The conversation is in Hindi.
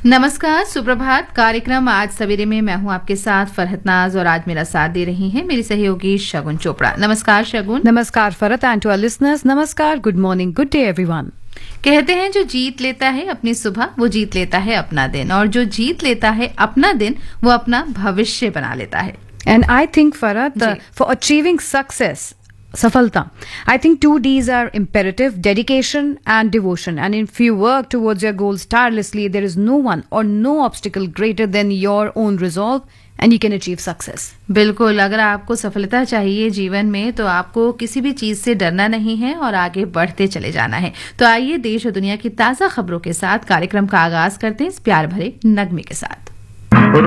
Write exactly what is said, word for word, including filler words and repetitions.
नमस्कार, सुप्रभात। कार्यक्रम आज सवेरे में मैं हूं आपके साथ फरहत नाज और आज मेरा साथ दे रही हैं मेरी सहयोगी शगुन चोपड़ा। नमस्कार शगुन। नमस्कार Farhat and to our listeners, नमस्कार, good morning, good day everyone. कहते हैं जो जीत लेता है अपनी सुबह वो जीत लेता है अपना दिन, और जो जीत लेता है अपना दिन वो अपना भविष्य बना लेता है। And I think Farhat, for achieving success, सफलता, I think two D's are imperative: dedication and devotion. And if you work towards your goals tirelessly, there is no one or no obstacle greater than your own resolve, and you can achieve success. बिल्कुल, अगर आपको सफलता चाहिए जीवन में तो आपको किसी भी चीज से डरना नहीं है और आगे बढ़ते चले जाना है। तो आइए देश और दुनिया की ताजा खबरों के साथ कार्यक्रम का आगाज करते हैं इस प्यार भरे नगमे के साथ।